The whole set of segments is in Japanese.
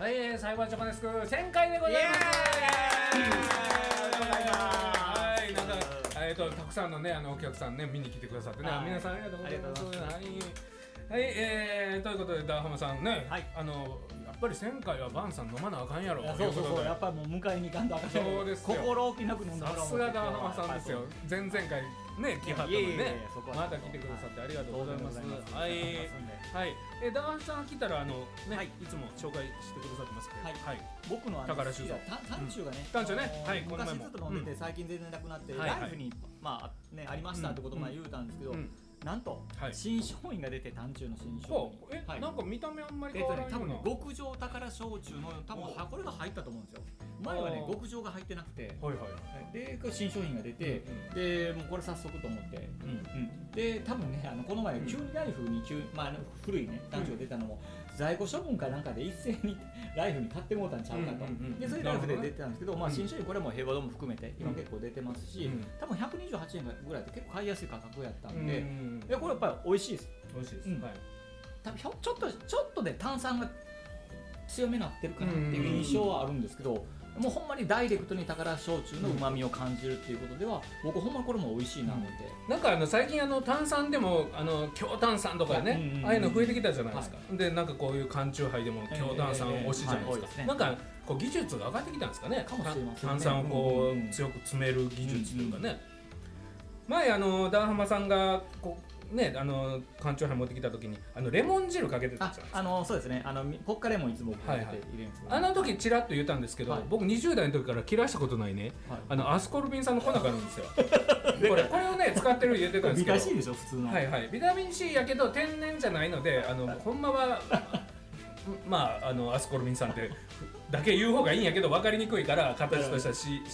はい、サイバージャパネスク1000回でございます。はい、なんかたくさんのねお客さんね見に来てくださってね、皆さんありがとうございます。はい、ということでダーハマさんね、やっぱり1000回はバンさん飲まなあかんやろ。 そうそうそう、やっぱりもう迎えに行かんとあかん。そうですよ。心置きなく飲んだから。 さすがダーハマさんですよ。前々回ね来はったのにね、また来てくださってありがとうございます。はいはい、ダーハマさん来たらいつも紹介してくださってますけど、 僕の宝酒造単中がね、昔ずっと飲んでて最近全然なくなってライフにありましたってことも言うたんですけど。なんと新商品が出て、単中の新商品。 なんか見た目あんまり変わらないような。 多分極上宝焼酎の多分これが入ったと思うんですよ。前はね極上が入ってなくて、で新商品が出て、でもうこれ早速と思って、で多分ねこの前急にライフに古いね単中が出たのも在庫処分かなんかで一斉にライフに買ってもうたんちゃうかと。でそれでライフで出てたんですけど、新商品これも平和ドーム含めて今結構出てますし、多分128円ぐらいで結構買いやすい価格やったんで。これやっぱり美味しいです。 美味しいです。 多分ちょっとで炭酸が強めになってるかなっていう印象はあるんですけど、もうほんまにダイレクトに宝焼酎の旨味を感じるっていうことでは、僕ほんまこれも美味しいなって。 なんか最近炭酸でも強炭酸とかね、ああいうの増えてきたじゃないですか。でなんかこういう缶チューハイでも強炭酸推しじゃないですか。なんかこう技術が上がってきたんですかね。炭酸をこう強く詰める技術というかね。前ダーハマさんがこうね缶チューハイ持ってきた時にレモン汁かけてたじゃないですか。 そうですね。ポッカレモンいつもかけて入れるんです。 あの時ちらっと言ったんですけど、僕20代の時から切らしたことないねアスコルビン酸の粉があるんですよ。これをね使ってる言ってたんですけど、 ビタミン C でしょ普通の。 ビタミン C やけど天然じゃないのでほんまはアスコルビン酸ってだけ言う方がいいんやけど分かりにくいから形とした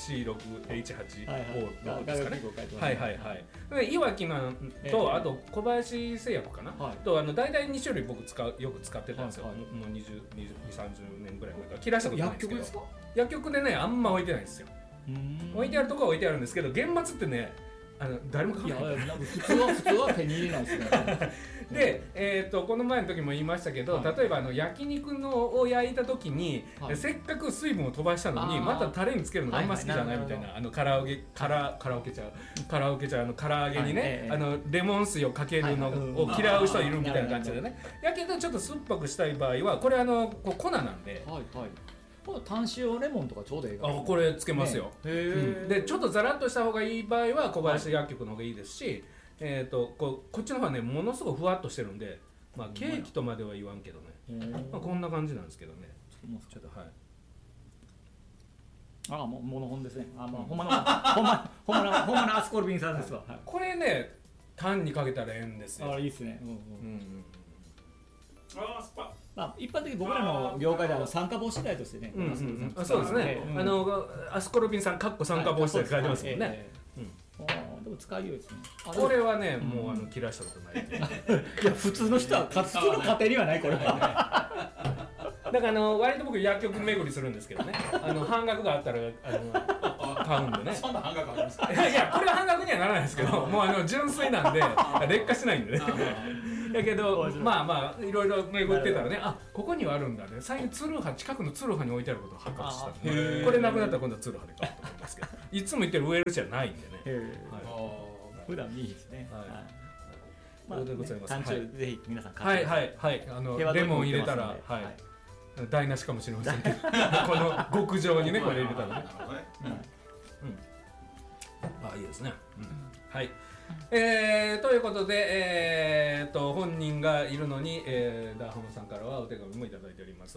C6H8O ですかね。いわきのとあと小林製薬かなと大体2種類僕よく使ってたんですよ。もう20、30年ぐらい前から切らしたことないんですけど、薬局でねあんま置いてないんですよ。置いてあるとこは置いてあるんですけど、現末ってね誰も買わない。 普通は手に入れないですね。 で、この前の時も言いましたけど、例えば焼肉を焼いた時に、せっかく水分を飛ばしたのにまたタレにつけるのがあんま好きじゃないみたいな、カラオケ茶唐揚げにねレモン水をかけるのを嫌う人いるみたいな感じでね。やけどちょっと酸っぱくしたい場合はこれ粉なんで。 単塩レモンとかちょうどいいかな。 これつけますよ。でちょっとザラッとした方がいい場合は小林薬局の方がいいですし、こっちの方はねものすごくふわっとしてるんで、ケーキとまでは言わんけどね、こんな感じなんですけどね。ちょっともうモノホンですね。ほんまのアスコルビン酸ですわ。 これねタンにかけたらええんですよ。 いいですね。一般的に僕らの業界では酸化防止剤としてね。 そうですね。アスコルビン酸酸化防止剤って書いてますもんね。 でも使いよいですね。 これはねもう切らしたことない。 いや普通の人は普通の家庭にはないこれ。だから割と僕薬局巡りするんですけどね。半額があったら買うんでね。 そんな半額ありますか？ いやこれは半額にはならないですけど、もう純粋なんで劣化しないんでね。やけどいろいろ巡ってたらね、ここにはあるんだね。最近近くのツルハに置いてあることを発覚したんで、これなくなったら今度はツルハで買おうと思いますけど、いつも言ってるウェルじゃないんでね。 普段いいですね。 そうでございます。 ぜひ皆さん買ってください。 レモン入れたら台無しかもしれませんけど、この極上にねこれ入れたらね。いいですね。はい。ということで、本人がいるのに、ダーハマさんからはお手紙もいただいております。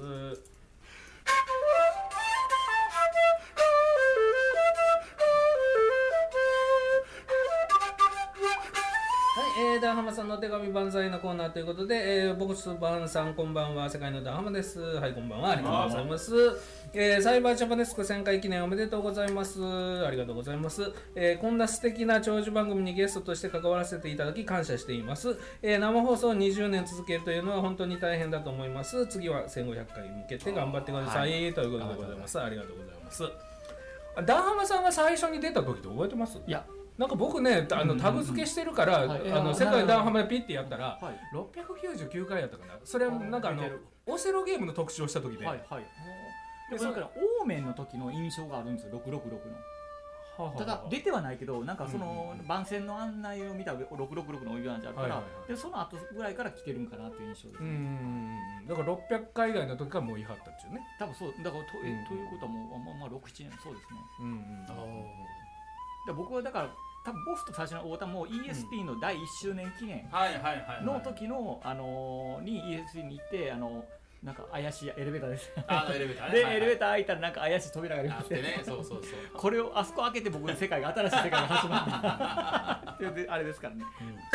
ダーハマさんのお手紙万歳のコーナーということで、ボクスバンさんこんばんは、世界のダーハマです。はい、こんばんは、ありがとうございます。サイバージャパネスク1000回記念おめでとうございます。ありがとうございます。こんな素敵な長寿番組にゲストとして関わらせていただき感謝しています。生放送を20年続けるというのは本当に大変だと思います。次は1500回向けて頑張ってください、ということでございます。ありがとうございます。ダーハマさんが最初に出た時って覚えてます？ いやなんか僕ねタグ付けしてるから世界ダンハマでピッてやったら699回やったかな。それはなんかオセロゲームの特集をした時で、 でそれからオーメンの時の印象があるんですよ、666の。ただ出てはないけど、なんかその番宣の案内を見た666のお湯なんじゃあるから、でその後ぐらいから来てるんかなっていう印象です。 だから600回以外の時からもう言い張ったっちゅうね。 多分そうだからということはもうまあ6、7年そうですね。僕はだから多分ボスと最初の太田も ESP の第1周年記念の時のに ESP に行ってなんか怪しいエレベーターです。 エレベーターね。 でエレベーター開いたらなんか怪しい扉がありましてね。そう。 これをあそこ開けて僕の世界が新しい世界が始まったってあれですからね。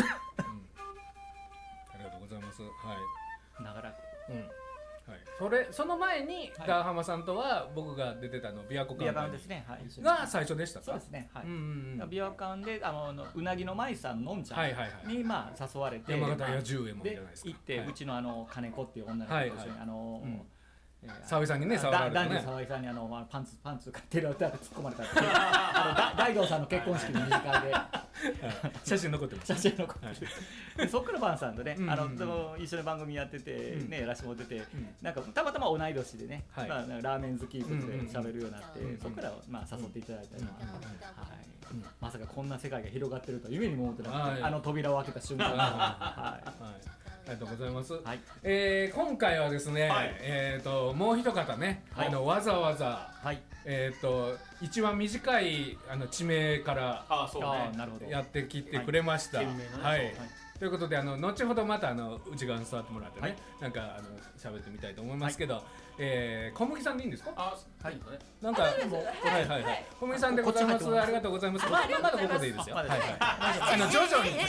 ありがとうございます。はい。 長らく。 その前にダーハマさんとは僕が出てた琵琶湖館ですね。 が最初でしたか。 そうですね。琵琶湖館でうなぎの舞さんのんちゃんにまあ誘われて山形屋10円もじゃないですか。 行ってうちの金子っていう女の子と一緒に沙織さんにね、 男女沙織さんにパンツ買ってるって突っ込まれたって大道さんの結婚式の二次会で写真残ってます。 写真残ってる。そっからバンさんとね一緒に番組やっててね、やらしてもらってて、なんかたまたま同い年でね、ラーメン好きということで喋るようになって、そっからまあ誘っていただいたり、まさかこんな世界が広がってるとは夢にも思ってなくて、扉を開けた瞬間ありがとうございます。今回はですね、もう一方ね、わざわざ一番短い地名からやってきてくれました。ということで後ほどまた内側に座ってもらってね、なんか喋ってみたいと思いますけど、小麦さんでいいんですか？なんか小麦さんでございます。ありがとうございます。まだここでいいですよ。徐々に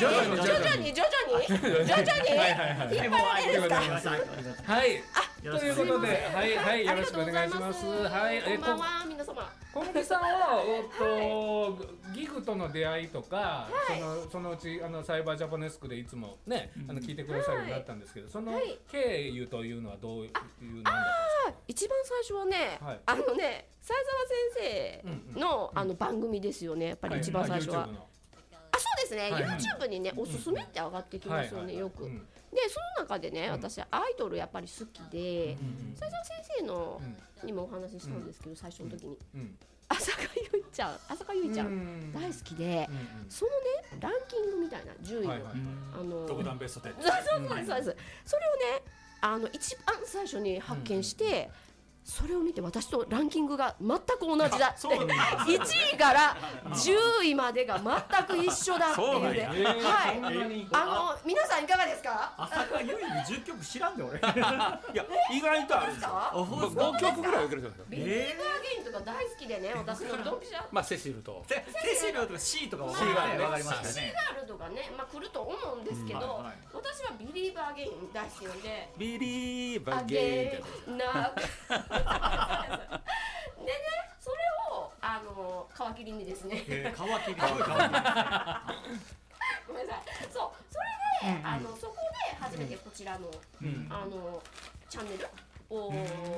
はい。ということでよろしくお願いします。小麦さんはギグとの出会いとか、そのうちサイバージャパネスクでいつもね聞いてくださるようになったんですけど、その経由というのはどういうなんですか？ 一番最初はね、斉沢先生の番組ですよね。やっぱり一番最初は。そうですね。YouTube にねおすすめって上がってきますよね、よく。でその中でね、私アイドルやっぱり好きで、斉沢先生のにもお話ししたんですけど、最初の時に浅香唯ちゃん大好きで、そのねランキングみたいな10位の特段ベスト10。 そうです。それをね一番最初に発見して、それを見て私とランキングが全く同じだって、1位から10位までが全く一緒だっていうね。皆さんいかがですか？ 浅香唯に10曲知らんで俺。いや意外とあるんですよ。5曲ぐらい受けるじゃないですか。 ビリーバーゲインとか大好きでね、私のドンピシャ。 まあセシルとか C とかわかりましたね。 C があるとかね、来ると思うんですけど、私はビリーバーゲイン大好きなんで、 ビリーバーゲインなでね、それを皮切りにですね、 皮切りごめんなさい。そう、それでそこで初めてこちらのチャンネルを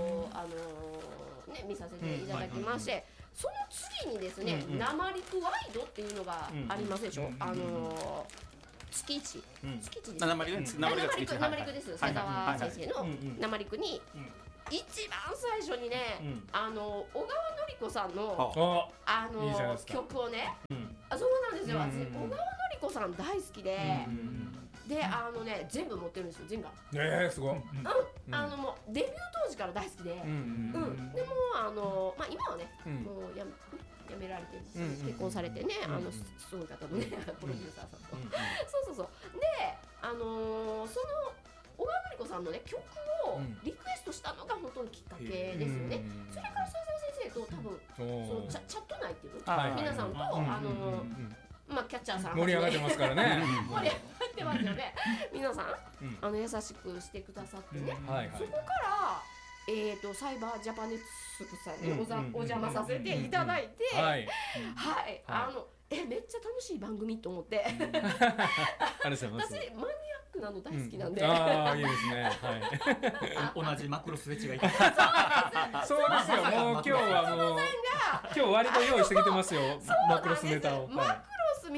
見させていただきまして、その次にですね、生陸ワイドっていうのがありますでしょ。月一ですね。生陸です。斉沢先生の生陸に一番最初にね、小川典子さんの曲をね、そうなんですよ。私小川典子さん大好きで、全部持ってるんですよ、全が。 すごい。 もうデビュー当時から大好きで、でも今はね、もうやめられてるし、結婚されてね、すごい方のねプロデューサーさんと。そうで、その小川典子さんのね曲をリクエストしたのが本当にきっかけですよね。それから斉沢先生と多分チャット内っていうの、皆さんとキャッチャーさん盛り上がってますからね。 盛り上がってますよね。皆さん優しくしてくださってね。そこからサイバージャパネスクさんにお邪魔させていただいて、めっちゃ楽しい番組と思って。私マニアックなの大好きなんで。 いいですね。 同じマクロスフェチがいて。 そうですよ。もう今日は今日割と用意してきてますよ。マクロスネタを。 マクロス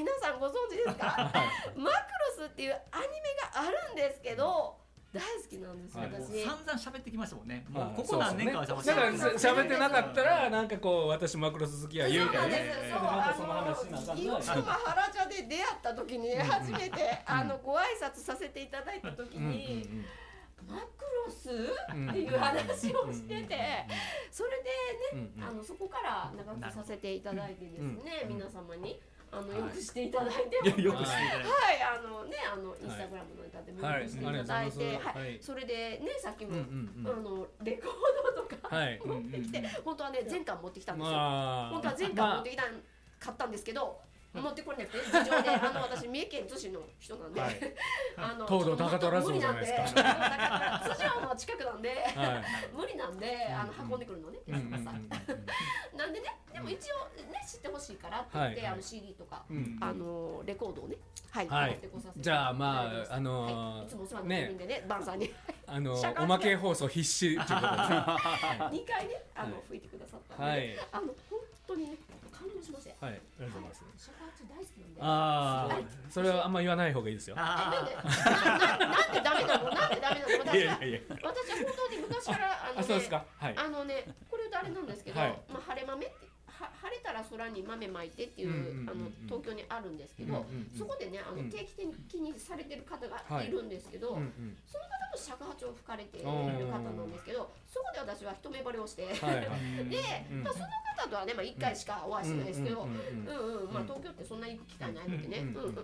ご存知ですか？マクロスっていうアニメがあるんですけど大好きなんですよ、私。 散々喋ってきましたもんね。もうここ何年間は喋ってだから喋ってなかったらなんかこう私マクロス好きや言うからね。 その話なかった。今原茶で出会った時に初めてご挨拶させていただいた時に。マクロスっていう話をしてて、それでね、そこから長くさせていただいてですね、皆様によくしていただいて、 よくしていただいて、 はいインスタグラムのネタでもよくしていただいて、それでねさっきもレコードとか持ってきて、本当はね全巻持ってきたんですよ。本当は全巻持ってきた買ったんですけど。持ってこれなくて事情で私三重県津市の人なんで、 東堂高虎像じゃないですか。 津城の近くなんで無理なんで運んでくるのね。なんでね、でも一応ね知ってほしいからって言ってCD とかレコードをね持ってこさせて。 じゃあまあいつもお世話になってるんでね、バンさんにおまけ放送必至っていうことで 2回ね吹いてくださったんで、本当にね感動しましたよ。 はい、ありがとうございます。 シャカーチ大好きなんで。 ああ、それはあんま言わない方がいいですよ。 なんでダメなの？なんでダメなの？私は本当に昔からそうですか。はい。 これ歌あれなんですけど、まあ晴れ豆って晴れたら空に豆まいてっていう東京にあるんですけど、そこでね定期的にされてる方がいるんですけど、その方も尺八を吹かれている方なんですけど、そこで私は一目惚れをして、でその方とはね1回しかお会いしてないですけど、まあ東京ってそんなに行く機会ないのでね、それで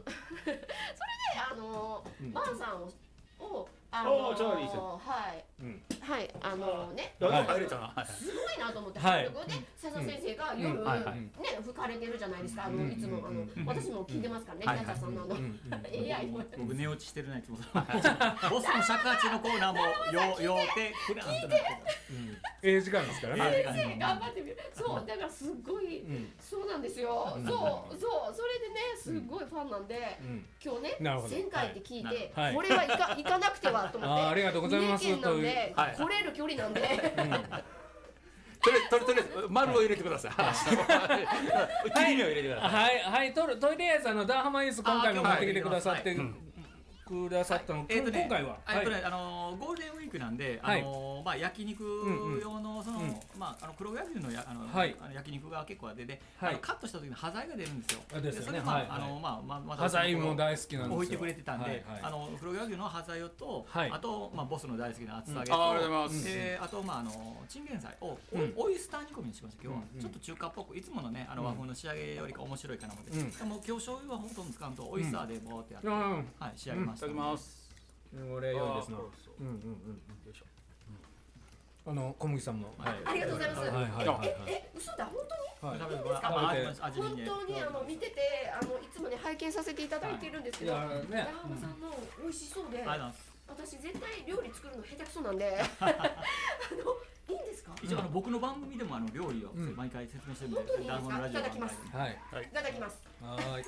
バンさんをじゃあいいですよ。 はいね、 入れたな。 すごいなと思って、で笹先生が夜ね吹かれてるじゃないですか。いつも私も聞いてますからね、皆さんのAI も。 僕寝落ちしてるないつも。ボスの尺八のコーナーもようてくらんとなってる。時間ですからね。 先生頑張ってみる。そうだからすごいそうなんですよ。そうそれでねすごいファンなんで、今日ね1000回って聞いてこれは行かなくてはと思って。 ありがとうございます。 三重県なんで来れる距離なんで。 とりあえず丸を入れてください。切り目を入れてください。 はい、とりあえずダーハマインス今回も持ってきてくださってくださったの。今回はゴールデンウィークなんで焼肉用のその黒毛和牛の焼肉が結構出て、カットした時に端材が出るんですよ。それ端材も大好きなんですよ。 置いてくれてたんで、黒毛和牛の端材とあとボスの大好きな厚揚げとあとチンゲン菜をオイスター煮込みにしました。今日はちょっと中華っぽく、いつものね和風の仕上げよりか面白いかなと思って、でも今日醤油はほとんど使うとオイスターでボーってやって仕上げました。 いただきます。 これ良いですな。よいしょ。小麦さんも。 ありがとうございます。嘘だ、本当に？本当に見てていつもね拝見させていただいているんですけど、長浜さんの美味しそうで、私絶対料理作るの下手くそなんで、いいんですか？ 一応僕の番組でも料理を毎回説明してるんで、 いただきます。いただきます。 はい。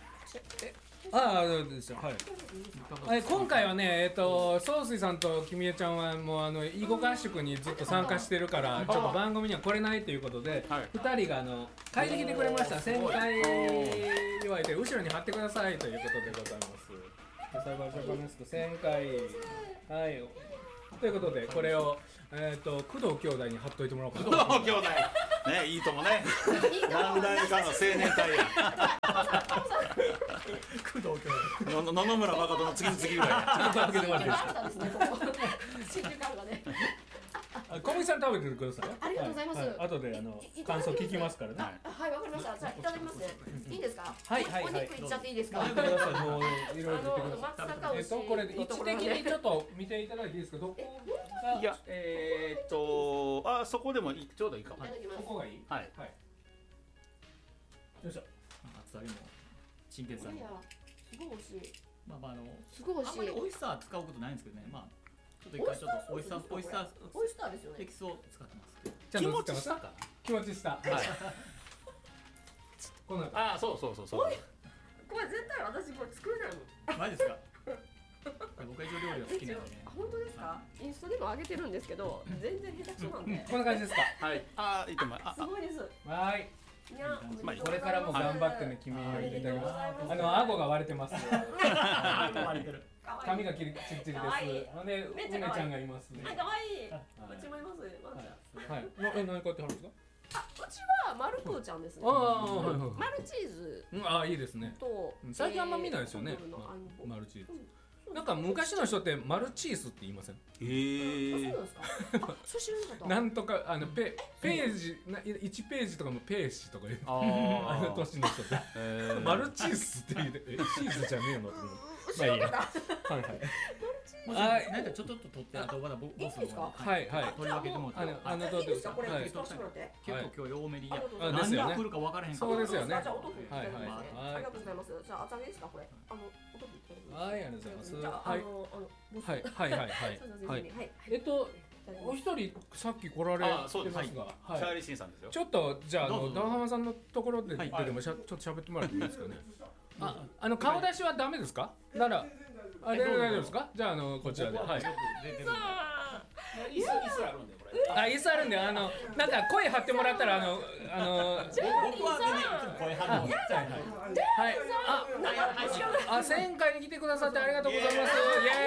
ですよ。はい。今回はね、総帥さんと君江ちゃんはもう囲碁合宿にずっと参加してるから、ちょっと番組には来れないということで、2人が帰ってきてくれました。1000回言われて後ろに貼ってくださいということでございます。サイバージャパネスク1000回はい。ということでこれを工藤兄弟に貼っといてもらおうかな。 工藤兄弟ね、いいともね。何代目かの青年隊や。 工藤兄弟。 野々村誠の次ぐらいや。 ちょっと開けてもらっていいですか。小麦さん食べてください。 ありがとうございます。 後で感想聞きますからね。 はい、わかりました。じゃあいただきますね。いいですか？ はい。 お肉いっちゃっていいですか？ もういろいろ言ってください。これ位置的にちょっと見ていただいていいですか？どこが？ いや、そこでもちょうどいいかも。ここがいい？はい。よいしょ。 厚揚げもチンゲン菜も。 すごい美味しい。 すごい美味しい。あんまりオイスター使うことないんですけどね。ちょっと一回ちょっとオイスターですよね。 エキスを使ってます。 気持ちしたかな。 気持ちした。はい。こんな。 そう。 これ絶対私これ作れないの。マジですか。僕は一応料理は好きなんでね。 本当ですか？インスタでも上げてるんですけど、全然下手くそなんで。 こんな感じですか？ はい。いいと思います。 すごいです。 はい。 これからも頑張ってね、君をいただきます。顎が割れてます。髪がチリチリです。で、梅ちゃんがいますね。 可愛い。うちもいます。 はい。何買ってはるんですか？ うちはマルプーちゃんですね。マルチーズ。 いいですね。最近あんま見ないですよね。マルチーズ。なんか昔の人ってマルチーズって言いません？ そうですか。そう知らなかった。 なんとかページ1ページとかもページとか言う。年の人ってマルチーズって言ってチーズじゃねえのって。まあいいや。はいはい。なんかちょっと取ってまだボスのはいはい。 取り分けてもらって。 いいですかこれ。 結構今日多めにですよね。 何が来るか分からへん。 そうですよね。はいはい。 ありがとうございます。じゃあ厚揚げですかこれ。 はいありがとうございます。 はいお一人さっき来られてますが、 チャーリー・シンさんですよ。 ちょっとじゃあダーハマさんのところででもちょっと喋ってもらっていいですかね。顔出しはダメですか？なら大丈夫ですか？じゃあこちらで。はい。椅子あるんでこれ。椅子あるんでなんか声張ってもらったら僕は声張るの。はい。1000回に来てくださってありがとうございます。イエーイ。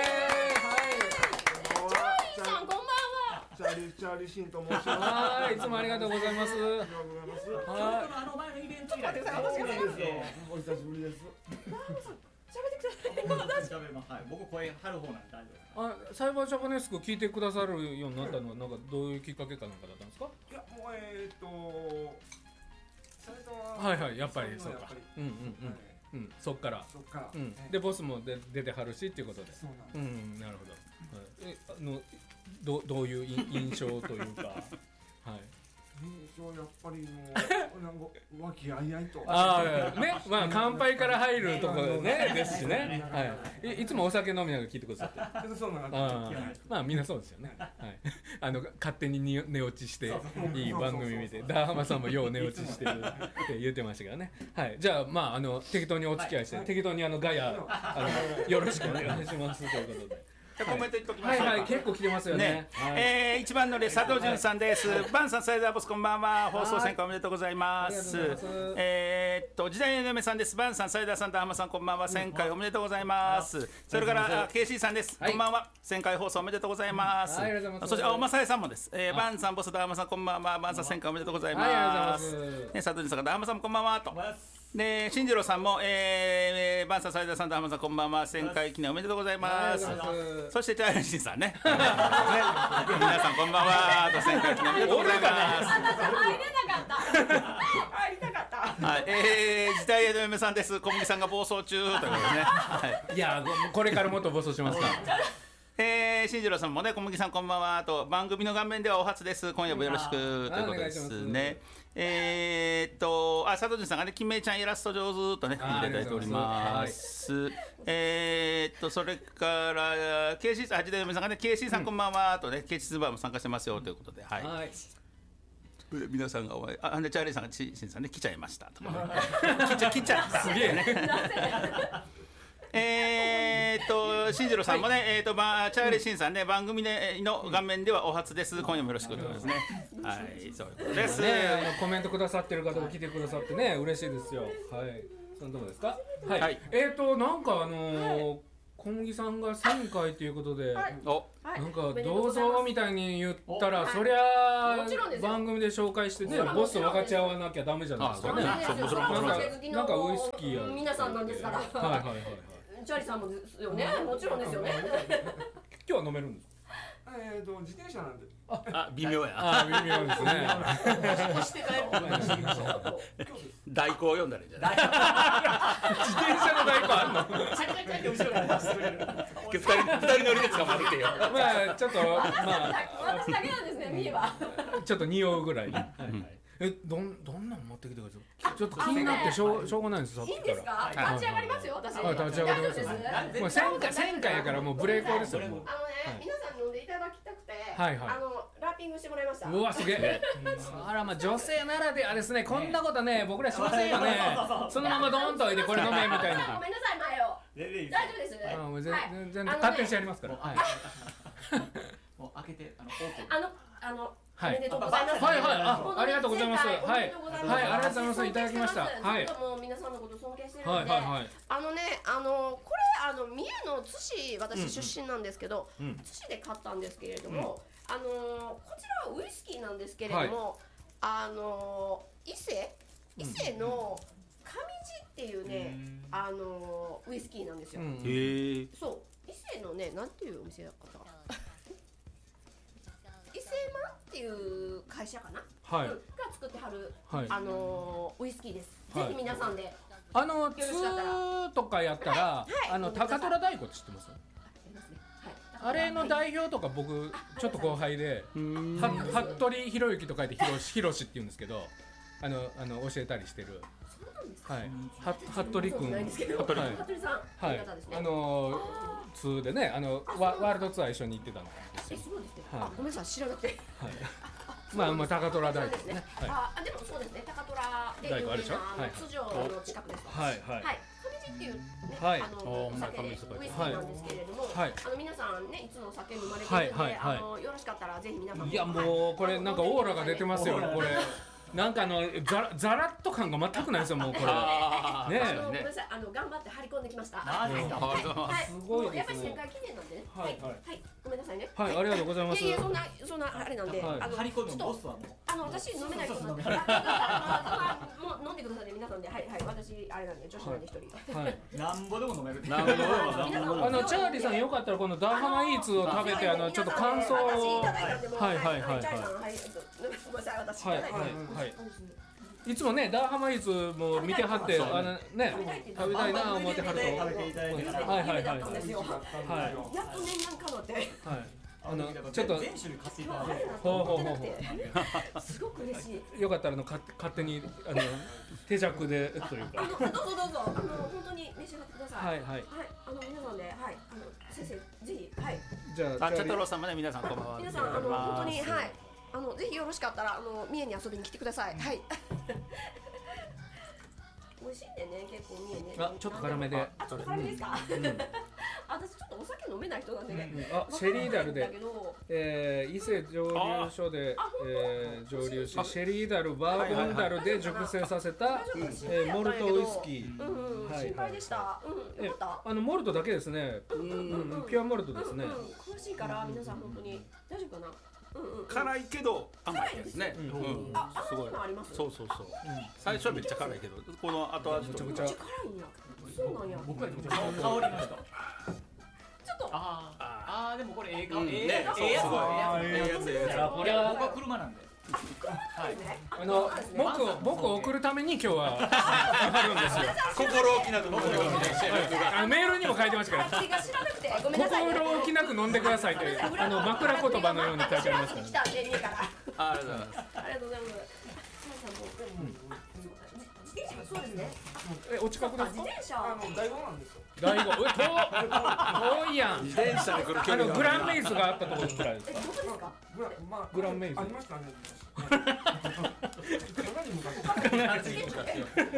チャーリーさんこんばんは。 チャーリーシンと申します。 はい、いつもありがとうございます。 前のイベント以来です。 お久しぶりです。 喋ってください。 僕声張る方なんで大丈夫です。 サイバージャパネスク聞いてくださるようになったのはなんかどういうきっかけかなんかだったんですか？ いやもうはいはい、やっぱりそうか。そっから。でボスも出てはるしっていうことで。なるほど。どういう印象というか。はい。 やっぱりもう和気あいあいと。 ね、まあ乾杯から入るところねですしね。はい。いつもお酒飲みながら聞いてくださって。 そうなんです。 まあみんなそうですよね。はい。勝手に寝落ちしていい番組見て、ダーハマさんもよう寝落ちしてるって言ってましたからね。はい。じゃあまあ適当にお付き合いして適当にガヤよろしくお願いしますということで。 コメント言っときます。 はいはい、結構来てますよね。 一番乗り佐藤潤さんです。バンさん、サイダーボスこんばんは。放送1000回おめでとうございます。時代の嫁さんです。バンさん、サイダーさん、ダーハマさんこんばんは。1000回おめでとうございます。それからケイシーさんです。こんばんは。1000回放送おめでとうございます。そしておまさえさんもです。バンさん、ボス、ダーハマさんこんばんは。バンさん1000回おめでとうございます。佐藤潤さん、ダーハマさんもこんばんはと。で、進次郎さんも、バンさん、サイダーさん、ダーハマさん、こんばんは。1000回記念おめでとうございます。そして、チャーリーシンさんね。皆さん、こんばんは。1000回記念おめでとうございます。 入りたかった。 はい、時代への嫁さんです。小麦さんが暴走中ということでね。 いや、これからもっと暴走しますから。 進次郎さんもね、小麦さんこんばんはと、番組の画面ではお初です。今夜もよろしくということですね。佐藤潤さんがね、金明ちゃんイラスト上手とね、言っていただいております。それから、KC さん、8代目さんがね、KC さんこんばんはとね、KC スーバーも参加してますよということで、はい。皆さんがチャーリーさんがシンさんね、来ちゃいましたと。来ちゃった。すげえね。進次郎さんもね、チャーリー・シンさんね、番組の画面ではお初です。今夜もよろしくということですね。はい、そういうことです。 コメントくださってる方も来てくださってね、嬉しいですよ。はい、そのとこですか。はい。なんか小麦さんが1000回ということで、なんかどうぞみたいに言ったら、そりゃ番組で紹介してね、ボスと分かち合わなきゃダメじゃないですかね。なんかウイスキーや皆さんなんですから。はいはいはい。チャーリーさんもですよね。もちろんですよね。 今日は飲めるんですか？ 自転車なんで。 微妙や。 微妙ですね。 代行を読んだらいいんじゃない？ 自転車の代行あんの？ 二人乗りで捕まるってよ。 まあちょっと私だけなんですね。ミーは。 ちょっと匂うぐらい。どんなん持ってきてください。ちょっと気になってしょうがないんです。 いいんですか？立ち上がりますよ私。 立ち上がります。もう1000回やからもうブレーコーですよ。 皆さんに飲んでいただきたくて、 ラッピングしてもらいました。 うわすげえ。あらまあ女性ならではですね。こんなことね僕らしませんよね。そのままドーンと置いてこれ飲めみたいな。 ごめんなさい前を。大丈夫です。 全然勝手にしてやりますから。 もう開けてはいおめでとうございます。 はいはいありがとうございます。はいはい、 はいありがとうございます。いただきました。はい。 もう皆さんのこと尊敬してるんで、 はいはいはい。 これ三重の津市、私出身なんですけど、津市で買ったんですけれども、こちらはウイスキーなんですけれども、伊勢の上地っていうね、ウイスキーなんですよ。そう伊勢のね、なんていうお店だったかな。伊勢マンっていう会社かな、が作ってはる、ウイスキーです。ぜひ皆さんで通とかやったら高虎大根って知ってます？あれの代表とか僕ちょっと後輩で服部博之と書いてひろしって言うんですけど、教えたりしてる。はい。服部君。服部さん。はい。通でね、ワールドツアー一緒に行ってたんですよ。 そうですね。ごめんなさい、知らなくて。 はい。まあ高虎大根ですね。 でもそうですね、高虎で有名な津城の近くです。はいはい。上地っていうね、お酒でウイスキーなんですけれども、皆さんね、いつもお酒飲まれてるので、よろしかったらぜひ皆さん。 いやもうこれなんかオーラが出てますよこれ。なんかザラッと感が全くないですよもうこれ。 ね。ごめんなさい、頑張って張り込んできました。はい。すごいですね。やっぱり1000回記念なんでね。はいはい。ごめんなさいね。 はい、ありがとうございます。 いやそんなあれなんで、 張り込むボスはもう私飲めない人なんで、もう飲んでくださいね皆さんで。はいはい。私あれなんで女子なんで一人。はい。 なんぼでも飲める。 チャーリーさんよかったらこのダーハマイーツを食べてちょっと感想を。はいはいはい。チャーリーさんはい。ごめんなさい私いただいて。はい。いつもね、ダーハマイーツも見てはって、ね、食べたいな思ってはると。 食べていただいて。 はいはいはい。 やっと念願かなって。はい。 ちょっと全種類買っていただいて。 ほう。すごく嬉しい。 よかったら勝手に手酌でというか。 どうぞ本当に召し上がってください。 はいはい。 はい。皆さんで先生ぜひはい。 じゃあ茶太郎さんもね皆さんこんばんは。 皆さん本当にはい。ぜひよろしかったら三重に遊びに来てください。はい。美味しいんでね、結構三重ね。 ちょっと辛めで。 ちょっと辛めですか。私ちょっとお酒飲めない人なんでね。 シェリーダルで伊勢蒸留所で蒸留し、シェリーダルバーボンダルで熟成させたモルトウイスキー。 心配でした。 モルトだけですね。ピュアモルトですね。 詳しいから皆さん本当に大丈夫かな。 辛いけど甘いですね。 すごい。 そう。最初はめっちゃ辛いけど、この後はめちゃくちゃ辛いんや。そうなんや。 僕は香りました。ちょっとでもこれええ香り。ええやつ。これは僕は車なんで。 僕を送るために今日はあるんですよ。 心置きなく飲んでください。 メールにも書いてましたから。心置きなく飲んでくださいって枕言葉のように書いてありますから。 ありがとうございます。 ありがとうございます。そうですね。 お近くですか？ 自転車大悟なんですよ。 大悟、遠いやん。 自転車で来る距離が。 グランメイズがあったところくらいですか？ どこですか？ グランメイズ。 ありましたね。かなり昔。 自転車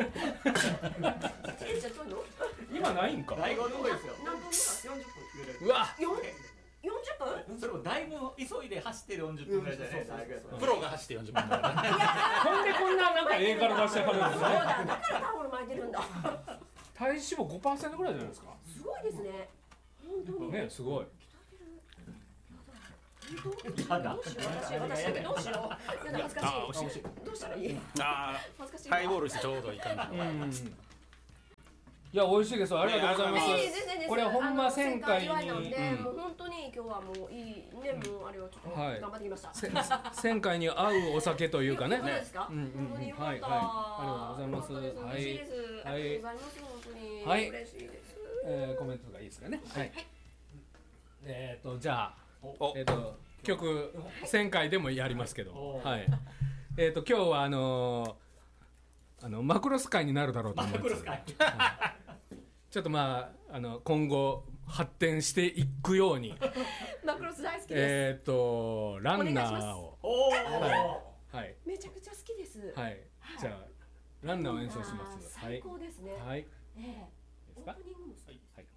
遠いの？ 今ないんか？ 大悟どこですよ。 何分ぐらい？40分。 うわ。 40分？ それもだいぶ急いで走ってる40分ぐらいじゃないですか。 プロが走って40分ぐらい。 ほんでこんななんか映画の出してはるんですね。 だからタオル巻いてるんだ。 体脂肪5%ぐらいじゃないですか。 すごいですね。本当に。 ね、すごい。 どうしよう。恥ずかしい。どうしたらいい？恥ずかしい。 ハイボールしてちょうどいい感じ。 いや、美味しいです。ありがとうございます。これほんま1000回に。 もう本当に今日はもういいね、もうあれをちょっと頑張ってきました。 1000回に合うお酒というかね。 そうですか？本当によかった。 ありがとうございます。 嬉しいです。ありがとうございます。本当に嬉しいです。 コメントがいいですかね。はい。じゃあ曲1000回でもやりますけど、はい。今日はマクロス会になるだろうと思います。ちょっと今後発展していくようにマクロス大好きです。 ランナーをはい、 めちゃくちゃ好きです。 はい、じゃあランナーを演奏します。 最高ですね。 はい、 オープニングもはい。